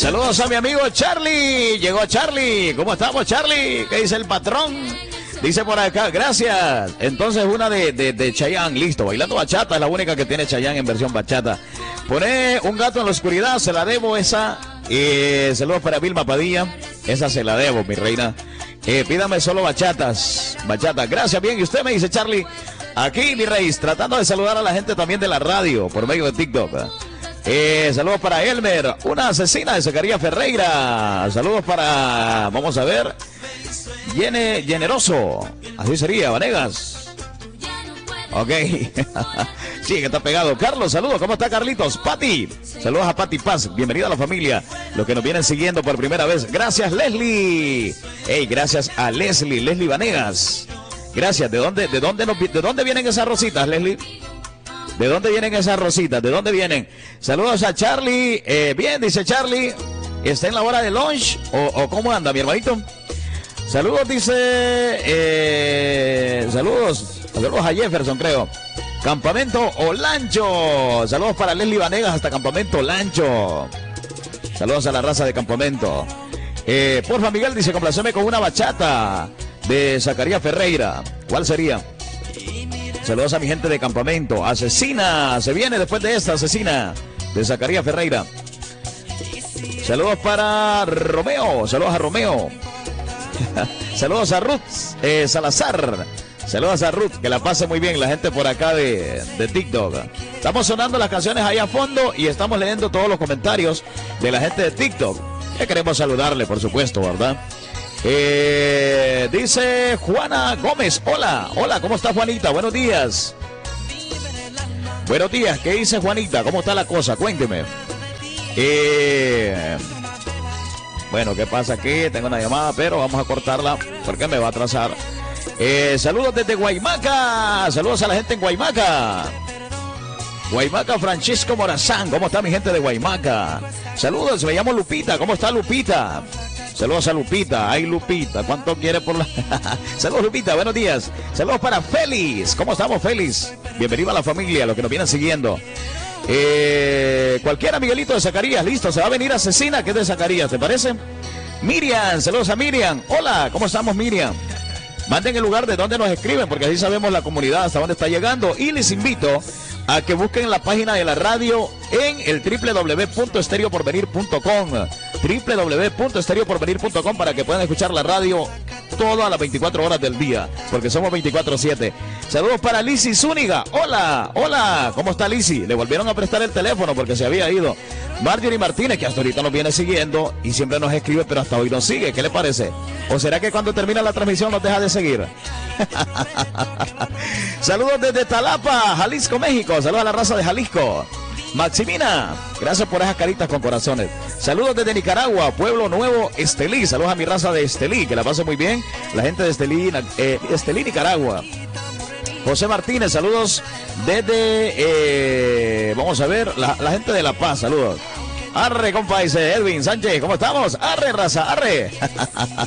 Saludos a mi amigo Charlie. Llegó Charlie. ¿Cómo estamos, Charlie? ¿Qué dice el patrón? Dice por acá, gracias. Entonces una de Chayanne, listo. Bailando bachata, es la única que tiene Chayanne en versión bachata. Pone un gato en la oscuridad, se la debo esa. Saludos para Vilma Padilla. Esa se la debo, mi reina. Pídame solo bachatas. Bachatas, gracias, bien. Y usted me dice, Charlie, aquí, mi rey, tratando de saludar a la gente también de la radio por medio de TikTok. Saludos para Elmer, una asesina de Zacarías Ferreira. Saludos para, vamos a ver, Generoso. Así sería, Vanegas. Ok. Sí, que está pegado. Carlos, saludos. ¿Cómo está, Carlitos? Pati. Saludos a Pati Paz. Bienvenida a la familia. Los que nos vienen siguiendo por primera vez. Gracias, Leslie. Hey, gracias a Leslie Vanegas. Gracias. ¿De dónde vienen esas rositas, Leslie? ¿De dónde vienen esas rositas? ¿De dónde vienen? Saludos a Charlie. Bien, dice Charlie. ¿Está en la hora de lunch? ¿O cómo anda, mi hermanito? Saludos, dice. Saludos a Jefferson, creo. Campamento Olancho. Saludos para Leslie Vanegas hasta Campamento Olancho. Saludos a la raza de Campamento. Porfa, Miguel, dice, complaceme con una bachata de Zacarías Ferreira. ¿Cuál sería? Saludos a mi gente de Campamento. Asesina. Se viene después de esta, Asesina de Zacarías Ferreira. Saludos para Romeo. Saludos a Romeo. Saludos a Ruth Salazar. Saludos a Ruth, que la pase muy bien la gente por acá de TikTok. Estamos sonando las canciones ahí a fondo y estamos leyendo todos los comentarios de la gente de TikTok. Que queremos saludarle, por supuesto, ¿verdad? Dice Juana Gómez. Hola, ¿cómo está, Juanita? Buenos días. Buenos días, ¿qué dice Juanita? ¿Cómo está la cosa? Cuénteme. Bueno, ¿qué pasa aquí? Tengo una llamada, pero vamos a cortarla porque me va a atrasar. Saludos desde Guaymaca. Saludos a la gente en Guaymaca. Guaymaca, Francisco Morazán. ¿Cómo está mi gente de Guaymaca? Saludos, me llamo Lupita. ¿Cómo está Lupita? Saludos a Lupita. Ay, Lupita, ¿cuánto quiere por la...? Saludos, Lupita, buenos días. Saludos para Félix. ¿Cómo estamos, Félix? Bienvenido a la familia, los que nos vienen siguiendo. Cualquiera, Miguelito de Zacarías, listo, se va a venir Asesina, que es de Zacarías, ¿te parece? Miriam, saludos a Miriam. Hola, ¿cómo estamos, Miriam? Manden el lugar de donde nos escriben, porque así sabemos la comunidad hasta dónde está llegando. Y les invito a que busquen la página de la radio en el www.estereoporvenir.com www.estereoporvenir.com para que puedan escuchar la radio todas las 24 horas del día, porque somos 24/7. Saludos para Lizzy Zúñiga. Hola, ¿cómo está Lizzy? Le volvieron a prestar el teléfono porque se había ido. Marjorie Martínez, que hasta ahorita nos viene siguiendo y siempre nos escribe, pero hasta hoy nos sigue. ¿Qué le parece? ¿O será que cuando termina la transmisión nos deja de seguir? Saludos desde Talapa, Jalisco, México. Saludos a la raza de Jalisco. Maximina, gracias por esas caritas con corazones. Saludos desde Nicaragua, Pueblo Nuevo, Estelí. Saludos a mi raza de Estelí, que la pase muy bien. La gente de Estelí, Nicaragua. José Martínez, saludos desde, vamos a ver, la gente de La Paz, saludos. Arre, compa, dice Edwin Sánchez, ¿cómo estamos? Arre, raza, arre.